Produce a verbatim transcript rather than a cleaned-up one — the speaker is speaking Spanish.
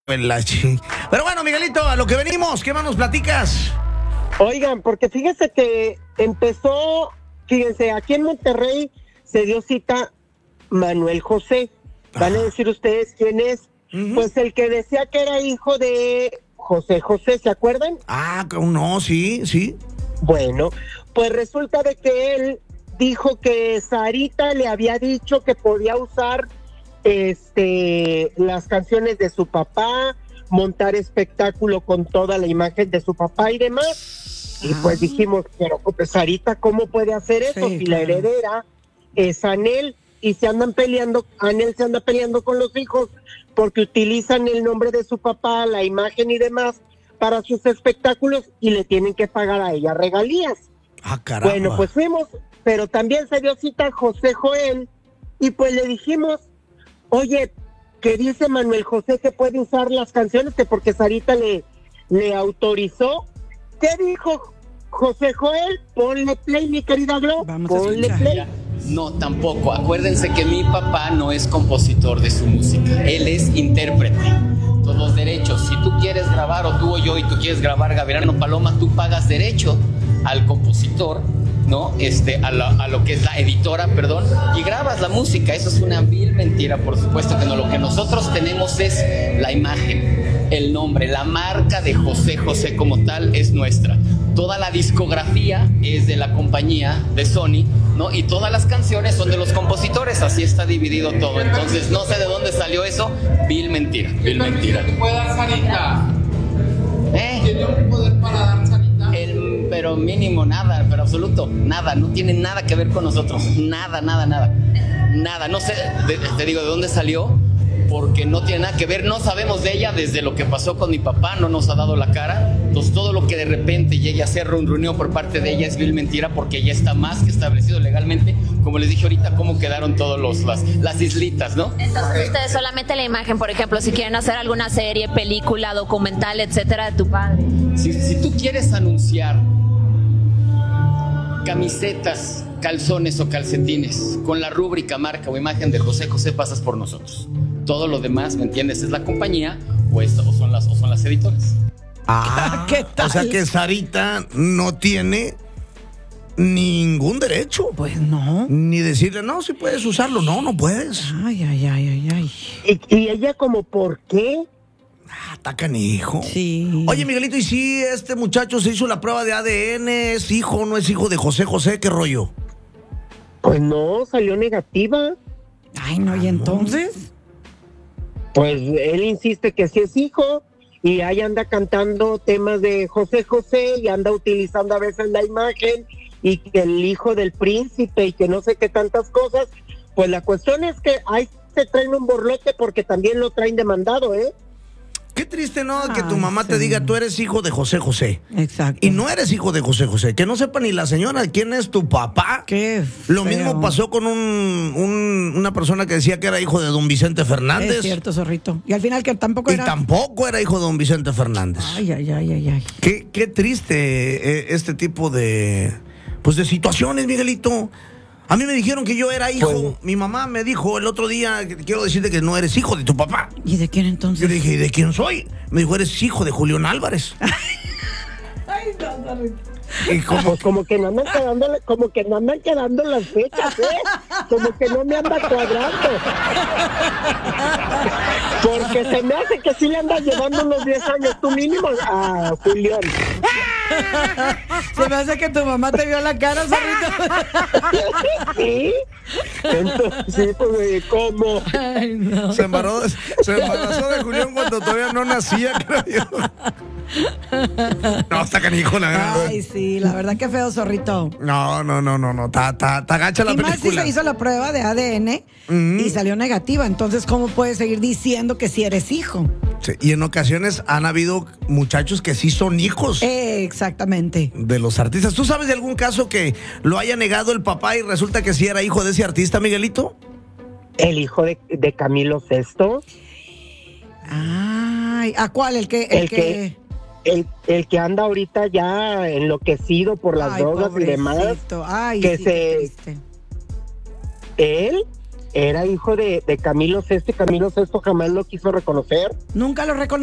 Pero bueno, Miguelito, a lo que venimos, ¿qué más nos platicas? Oigan, porque fíjense que empezó, fíjense, aquí en Monterrey se dio cita Manuel José. Van a decir ustedes quién es. Uh-huh. Pues el que decía que era hijo de José José, ¿se acuerdan? Ah, no, sí, sí. Bueno, pues resulta de que él dijo que Sarita le había dicho que podía usar este las canciones de su papá, montar espectáculo con toda la imagen de su papá y demás. Ah. Y pues dijimos, pero pues Sarita, ¿cómo puede hacer eso? Sí, si claro. La heredera es Anel y se andan peleando, Anel se anda peleando con los hijos porque utilizan el nombre de su papá, la imagen y demás para sus espectáculos y le tienen que pagar a ella regalías. Ah, caramba. Bueno, pues fuimos, pero también se dio cita José Joel y pues le dijimos, oye, que dice Manuel José que puede usar las canciones, que porque Sarita le, le autorizó. ¿Qué dijo José Joel? Ponle play, mi querida Glo. Vamos Ponle a play. No, tampoco. Acuérdense que mi papá no es compositor de su música. Él es intérprete. Todos los derechos. Si tú quieres grabar, o tú o yo, y tú quieres grabar Gavilano Paloma, tú pagas derecho al compositor, ¿no? Este, a, la, a lo que es la editora, perdón, y grabas la música. Eso es una vil mentira, por supuesto que no. Lo que nosotros tenemos es la imagen, el nombre, la marca de José José como tal es nuestra. Toda la discografía es de la compañía de Sony, ¿no? Y todas las canciones son de los compositores, así está dividido todo. Entonces, no sé de dónde salió eso, vil mentira, vil mentira. ¿Qué puede dar Sarita? ¿Eh? ¿Tiene un poder para dar Sarita? El, pero mínimo, nada, pero absoluto, nada, no tiene nada que ver con nosotros, nada, nada, nada, nada, no sé, de, te digo, ¿de dónde salió? Porque no tiene nada que ver, no sabemos de ella desde lo que pasó con mi papá, no nos ha dado la cara. Entonces todo lo que de repente llegue a ser reunión por parte de ella es vil mentira, porque ya está más que establecido legalmente. Como les dije ahorita, cómo quedaron todos los las, las islitas, ¿no? Entonces ustedes solamente la imagen, por ejemplo, si quieren hacer alguna serie, película, documental, etcétera, de tu padre. Si, si tú quieres anunciar camisetas, calzones o calcetines con la rúbrica, marca o imagen de José José, pasas por nosotros. Todo lo demás, ¿me entiendes? Es la compañía o, es, o, son, las, o son las editoras. Ah, ¿qué tal? O sea que Sarita no tiene ningún derecho. Pues no. Ni decirle, no, si puedes usarlo. No, no puedes. Ay, ay, ay, ay, ay. ¿Y, y ella como por qué? Ah, está canijo. Sí. Oye, Miguelito, ¿y si este muchacho se hizo la prueba de A D N? ¿Es hijo o no es hijo de José José? ¿Qué rollo? Pues no, salió negativa. Ay, no, ¿y entonces? Pues él insiste que sí es hijo y ahí anda cantando temas de José José y anda utilizando a veces la imagen y que el hijo del príncipe y que no sé qué tantas cosas. Pues la cuestión es que ahí se traen un borlote porque también lo traen demandado, ¿eh? Qué triste, ¿no? Ay, que tu mamá sí. te diga, tú eres hijo de José José. Exacto. Y no eres hijo de José José. Que no sepa ni la señora quién es tu papá. Qué feo. Lo mismo pasó con un, un, una persona que decía que era hijo de don Vicente Fernández. Es cierto, zorrito. Y al final que tampoco y era... Y tampoco era hijo de don Vicente Fernández. Ay, ay, ay, ay, ay. Qué, qué triste eh, este tipo de, pues de situaciones, Miguelito. A mí me dijeron que yo era hijo. Bueno. Mi mamá me dijo el otro día, que quiero decirte que no eres hijo de tu papá. ¿Y de quién entonces? Yo le dije, ¿y de quién soy? Me dijo, eres hijo de Julián Álvarez. Ay, no, no, y como, pues como que no andan quedando, como que no andan quedando las fechas, ¿eh? Como que no me anda cuadrando. Porque se me hace que sí le andas llevando unos diez años, tú mínimo, a Julián. Se me hace que tu mamá te vio la cara, zorrito. ¿Sí? Entonces, sí, pues, ¿cómo? Ay, no. Se embarazó, se embarazó de Julián cuando todavía no nacía, creo yo. No, está canijo, la verdad. Ay, sí, la verdad que feo, zorrito. No, no, no, no, no, está, está, está gacha la y película. Y más si se hizo la prueba de A D N uh-huh. y salió negativa, entonces, ¿cómo puedes seguir diciendo que sí eres hijo? Sí, y en ocasiones han habido muchachos que sí son hijos. Eh, exactamente. De los artistas. ¿Tú sabes de algún caso que lo haya negado el papá y resulta que sí era hijo de ese artista, Miguelito? El hijo de, de Camilo Sesto. Ay, ¿a cuál? El que... El, el que... que... El, el que anda ahorita ya enloquecido por las Ay, drogas pobrecito. y demás. Ay, que sí, se... ¿Él? era hijo de, de Camilo Sesto y Camilo Sesto jamás lo quiso reconocer. Nunca lo reconoció.